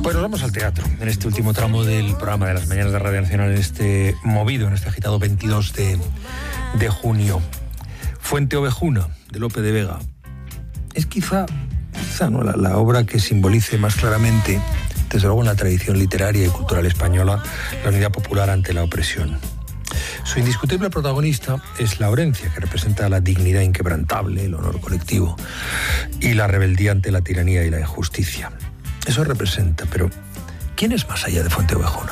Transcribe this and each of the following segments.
Pues nos vamos al teatro, en este último tramo del programa de las mañanas de Radio Nacional, en este movido, en este agitado 22 de junio. Fuente Ovejuna, de Lope de Vega. Es quizá ¿no? la obra que simbolice más claramente, desde luego en la tradición literaria y cultural española, la unidad popular ante la opresión. Su indiscutible protagonista es Laurencia, que representa la dignidad inquebrantable, el honor colectivo y la rebeldía ante la tiranía y la injusticia. Eso representa, pero ¿quién es más allá de Fuente Ovejuna?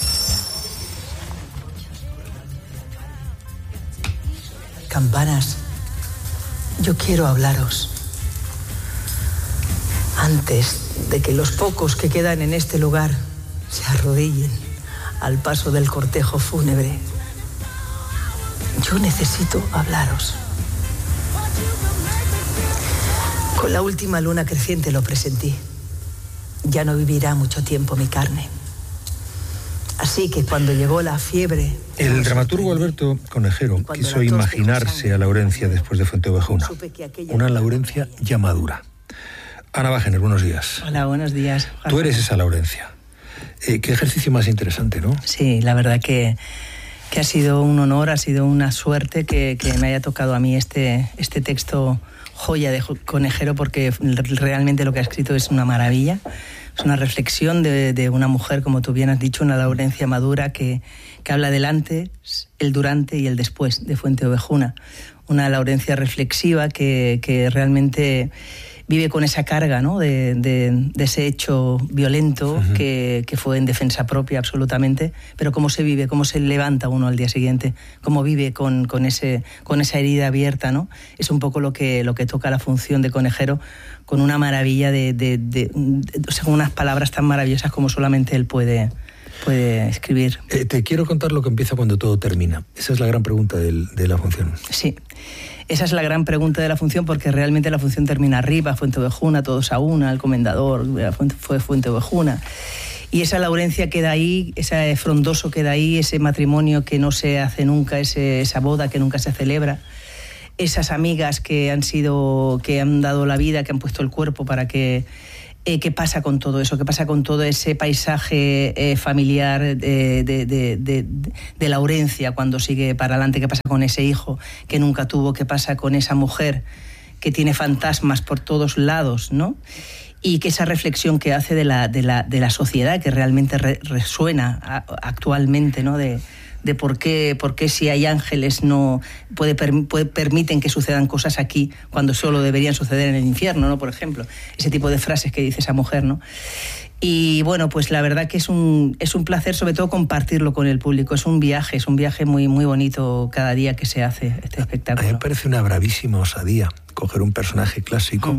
Campanas, yo quiero hablaros. Antes de que los pocos que quedan en este lugar se arrodillen al paso del cortejo fúnebre, yo necesito hablaros. Con la última luna creciente lo presentí. Ya no vivirá mucho tiempo mi carne. Así que cuando llegó la fiebre... El dramaturgo Alberto Conejero quiso imaginarse a Laurencia después de Fuente Ovejuna. Una Laurencia ya madura. Ana Bajener, buenos días. Hola, buenos días. Tú eres esa Laurencia. Qué ejercicio más interesante, ¿no? Sí, la verdad que ha sido un honor, ha sido una suerte que me haya tocado a mí este texto joya de Conejero, porque realmente lo que ha escrito es una maravilla. Es una reflexión de una mujer, como tú bien has dicho, una Laurencia madura que habla del antes, el durante y el después de Fuente Ovejuna. Una Laurencia reflexiva que realmente vive con esa carga, ¿no? de ese hecho violento que fue en defensa propia absolutamente, pero cómo se vive, cómo se levanta uno al día siguiente, cómo vive con esa herida abierta, ¿no? Es un poco lo que toca la función de Conejero, con una maravilla o sea, con unas palabras tan maravillosas como solamente él puede escribir. Te quiero contar lo que empieza cuando todo termina. Esa es la gran pregunta de la función. Sí. Esa es la gran pregunta de la función, porque realmente la función termina arriba, Fuente Ovejuna, todos a una, el comendador fue Fuente Ovejuna. Y esa Laurencia queda ahí, ese frondoso queda ahí, ese matrimonio que no se hace nunca, esa boda que nunca se celebra, esas amigas que han dado la vida, que han puesto el cuerpo para que... ¿Qué pasa con todo eso? ¿Qué pasa con todo ese paisaje familiar de Laurencia cuando sigue para adelante? ¿Qué pasa con ese hijo que nunca tuvo? ¿Qué pasa con esa mujer que tiene fantasmas por todos lados, ¿no? Y que esa reflexión que hace de la sociedad, que realmente resuena actualmente, ¿no? De por qué si hay ángeles no permiten que sucedan cosas aquí cuando solo deberían suceder en el infierno, ¿no? Por ejemplo, ese tipo de frases que dice esa mujer, ¿no? Y bueno, pues la verdad que es un placer, sobre todo, compartirlo con el público. Es un viaje muy, muy bonito cada día que se hace este espectáculo. A mí me parece una bravísima osadía coger un personaje clásico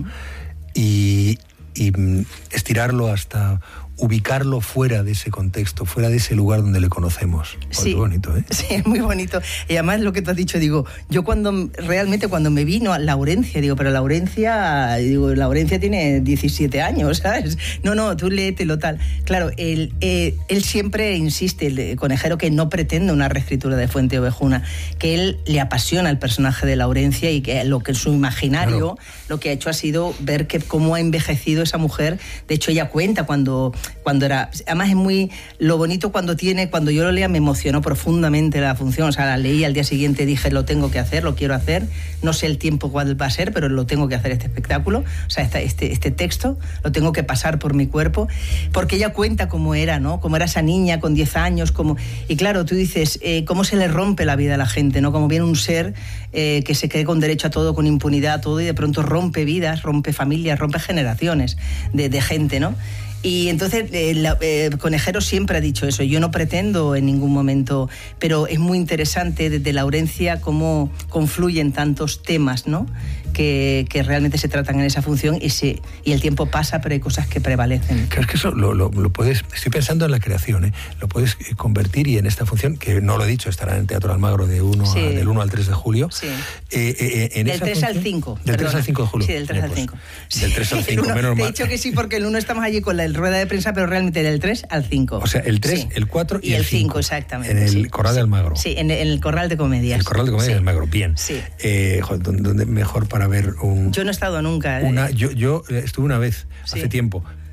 y estirarlo hasta ubicarlo fuera de ese contexto, fuera de ese lugar donde le conocemos. Sí, muy bonito, ¿eh? Sí, es muy bonito. Y además lo que tú has dicho, digo, yo cuando me vino a Laurencia, pero Laurencia tiene 17 años, ¿sabes? No, tú léetelo tal. Claro, él siempre insiste, el Conejero, que no pretende una reescritura de Fuente Ovejuna, que él le apasiona el personaje de Laurencia y que lo que en su imaginario, claro, lo que ha hecho ha sido ver cómo ha envejecido esa mujer. De hecho, ella cuenta cuando era... Además es muy... Lo bonito cuando yo lo leía me emocionó profundamente la función. O sea, la leí al día siguiente, dije, lo tengo que hacer, lo quiero hacer. No sé el tiempo cuál va a ser, pero lo tengo que hacer, este espectáculo. O sea, este texto lo tengo que pasar por mi cuerpo. Porque ella cuenta cómo era, ¿no? Cómo era esa niña con 10 años. Y claro, tú dices, cómo se le rompe la vida a la gente, ¿no? Como viene un ser que se cree con derecho a todo, con impunidad a todo, y de pronto rompe vidas, rompe familias, rompe generaciones de gente, ¿no? Y entonces Conejero siempre ha dicho eso. Yo no pretendo en ningún momento, pero es muy interesante desde Laurencia cómo confluyen tantos temas, ¿no? Que realmente se tratan en esa función y el tiempo pasa, pero hay cosas que prevalecen. Claro, es que eso lo puedes... Estoy pensando en la creación, ¿eh? Lo puedes convertir, y en esta función, que no lo he dicho, estará en el Teatro Almagro del 1 al 3 de julio. Sí. Del 3 al 5. Del 3 al 5 de julio. Sí, del 3 al 5. Pues, del 3 al 5, menos mal. Te he dicho que sí, porque el 1 estamos allí con la rueda de prensa, pero realmente del 3 al 5. O sea, el 3, sí, el 4 y el 5. Exactamente. En el Corral de Almagro. Sí, en el Corral de Comedias. El Corral de Comedias de Almagro, bien. Sí. ¿Dónde mejor para ver un... Yo no he estado nunca. Yo estuve una vez, hace tiempo.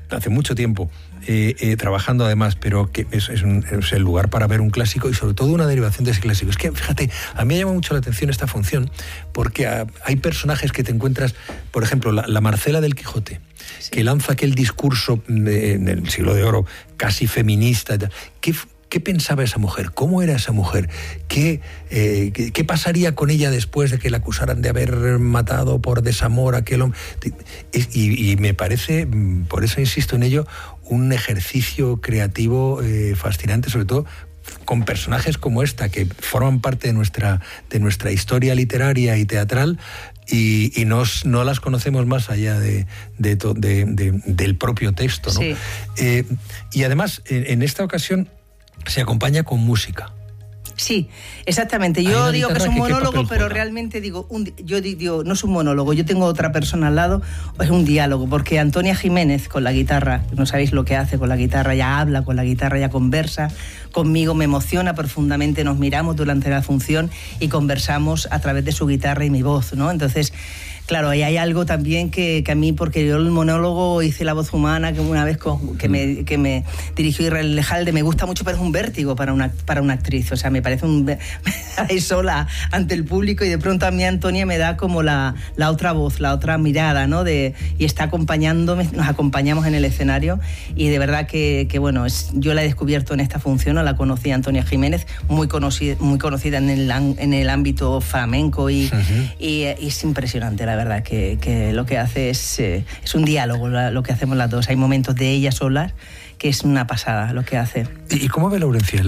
hace mucho tiempo, trabajando además, pero que es el lugar para ver un clásico y sobre todo una derivación de ese clásico. Es que, fíjate, a mí me llama mucho la atención esta función porque hay personajes que te encuentras, por ejemplo, la Marcela del Quijote, sí, que lanza aquel discurso en el Siglo de Oro casi feminista. ¿Qué pensaba esa mujer? ¿Cómo era esa mujer? ¿Qué pasaría con ella después de que la acusaran de haber matado por desamor a aquel hombre? Y me parece, por eso insisto en ello, un ejercicio creativo fascinante, sobre todo con personajes como esta, que forman parte de nuestra historia literaria y teatral, y no las conocemos más allá del propio texto, ¿no? Sí. Y además, en esta ocasión, se acompaña con música. Sí, exactamente. Yo digo que es un monólogo, pero realmente yo digo, no es un monólogo, yo tengo otra persona al lado, es un diálogo, porque Antonia Jiménez con la guitarra, no sabéis lo que hace con la guitarra, ya habla con la guitarra, ya conversa conmigo, me emociona profundamente, nos miramos durante la función y conversamos a través de su guitarra y mi voz, ¿no? Entonces, claro, ahí hay algo también que a mí, porque yo el monólogo hice la voz humana, que una vez que me dirigió Israel Lejalde, me gusta mucho, pero es un vértigo para una actriz, o sea, me parece ahí sola ante el público, y de pronto a mí Antonia me da como la otra voz, la otra mirada, ¿no? Y está acompañándome, nos acompañamos en el escenario, y de verdad que bueno, yo la he descubierto en esta función, no la conocí, Antonia Jiménez, muy conocida en el ámbito flamenco, y es impresionante, la verdad, que lo que hace es un diálogo, lo que hacemos las dos. Hay momentos de ella sola que es una pasada lo que hace. ¿Y cómo ve Laurencia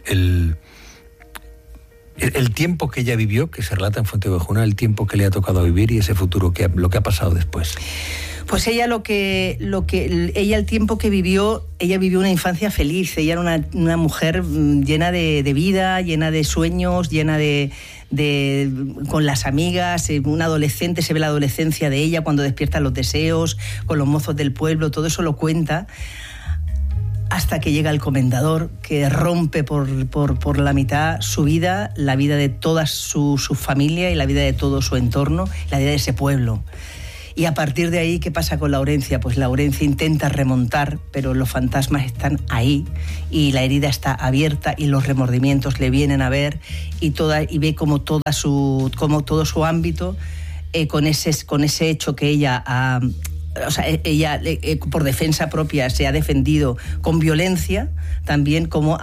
el tiempo que ella vivió, que se relata en Fuenteovejuna, el tiempo que le ha tocado vivir y ese futuro, lo que ha pasado después? Pues ella ella el tiempo que vivió, ella vivió una infancia feliz. Ella era una mujer llena de vida, llena de sueños, llena con las amigas, una adolescente, se ve la adolescencia de ella cuando despierta los deseos, con los mozos del pueblo, todo eso lo cuenta, hasta que llega el comendador, que rompe por la mitad su vida, la vida de toda su familia y la vida de todo su entorno, la vida de ese pueblo. Y a partir de ahí, ¿qué pasa con Laurencia? Pues Laurencia intenta remontar, pero los fantasmas están ahí y la herida está abierta y los remordimientos le vienen a ver, y ve como todo su ámbito, con ese hecho que ella ella por defensa propia se ha defendido con violencia, también cómo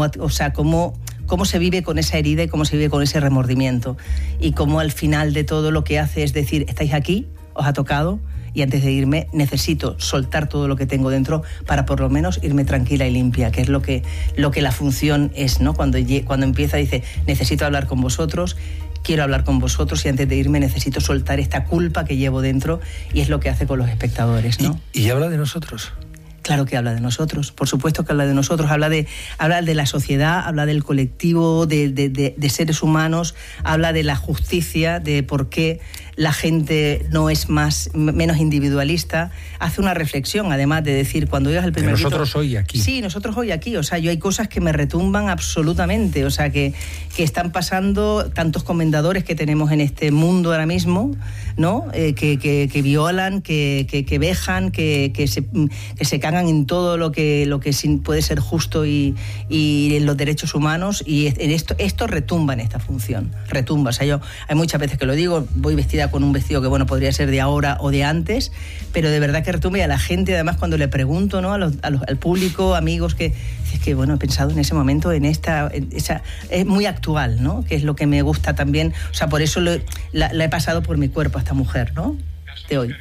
se vive con esa herida y cómo se vive con ese remordimiento, y cómo al final de todo lo que hace es decir, estáis aquí, os ha tocado, y antes de irme necesito soltar todo lo que tengo dentro para por lo menos irme tranquila y limpia, que es lo que la función es, ¿no? Cuando empieza dice, necesito hablar con vosotros, quiero hablar con vosotros, y antes de irme necesito soltar esta culpa que llevo dentro, y es lo que hace con los espectadores, ¿no? ¿Y habla de nosotros? Claro que habla de nosotros, por supuesto que habla de nosotros, habla de la sociedad, habla del colectivo, de seres humanos, habla de la justicia, de por qué la gente no es menos individualista. Hace una reflexión, además de decir, cuando oigas el primer nosotros hoy aquí. Sí, nosotros hoy aquí, o sea, yo hay cosas que me retumban absolutamente, o sea, que están pasando tantos comendadores que tenemos en este mundo ahora mismo, ¿no? Que violan, que vejan, que se cagan en todo lo que puede ser justo y en los derechos humanos, y en esto retumba en esta función, retumba. O sea, hay muchas veces que lo digo, voy vestida con un vestido que, bueno, podría ser de ahora o de antes, pero de verdad que retumba, y a la gente, además, cuando le pregunto, ¿no? al público, amigos, que es que, bueno, he pensado en ese momento, esa es muy actual, ¿no? Que es lo que me gusta también, o sea, por eso la he pasado por mi cuerpo a esta mujer, ¿no? De hoy.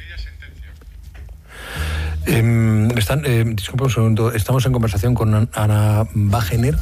Disculpa un segundo, estamos en conversación con Ana Wagener.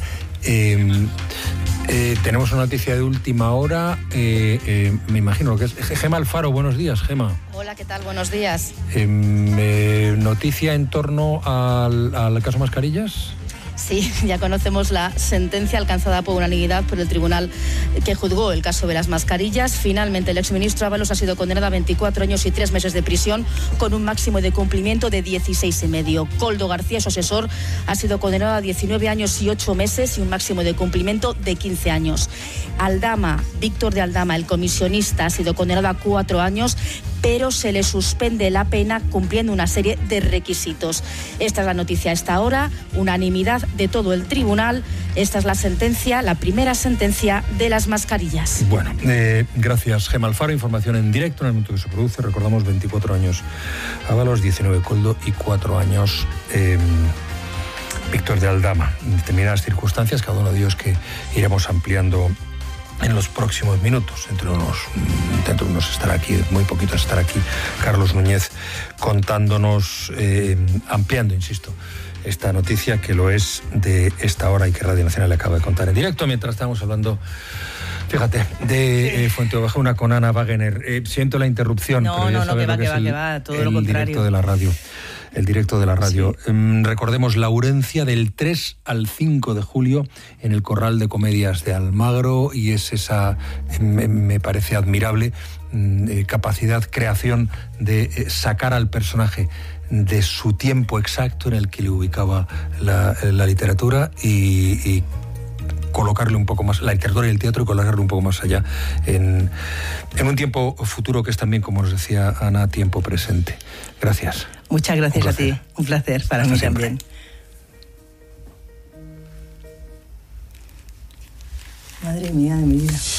Tenemos una noticia de última hora, me imagino que es Gema Alfaro. Buenos días, Gema. Hola, ¿qué tal? Buenos días. Noticia en torno al caso Mascarillas. Sí, ya conocemos la sentencia alcanzada por unanimidad por el tribunal que juzgó el caso de las mascarillas. Finalmente, el exministro Ábalos ha sido condenado a 24 años y 3 meses de prisión, con un máximo de cumplimiento de 16,5. Koldo García, su asesor, ha sido condenado a 19 años y 8 meses y un máximo de cumplimiento de 15 años. Aldama, Víctor de Aldama, el comisionista, ha sido condenado a 4 años. pero se le suspende la pena cumpliendo una serie de requisitos. Esta es la noticia a esta hora, unanimidad de todo el tribunal. Esta es la sentencia, la primera sentencia de las mascarillas. Bueno, gracias Gemma Alfaro, información en directo en el momento que se produce. Recordamos 24 años Ábalos, 19 Koldo y 4 años Víctor de Aldama. En determinadas circunstancias, cada uno de ellos que iremos ampliando en los próximos minutos. Dentro de unos estará aquí, muy poquitos estará aquí Carlos Núñez contándonos, ampliando, insisto, esta noticia que lo es de esta hora y que Radio Nacional le acaba de contar en directo. Mientras estamos hablando, fíjate, de Fuenteovejuna con Ana Wagener. Siento la interrupción, pero ya sabes lo que es todo lo contrario. Directo de la radio. El directo de la radio. Sí. Recordemos Laurencia del 3 al 5 de julio en el Corral de Comedias de Almagro, y es esa, me parece admirable, capacidad, creación de sacar al personaje de su tiempo exacto en el que le ubicaba la literatura y colocarle un poco más, la literatura y el teatro, y colocarle un poco más allá en un tiempo futuro que es también, como nos decía Ana, tiempo presente. Gracias. Muchas gracias a ti. Un placer para mí también. Madre mía de mi vida.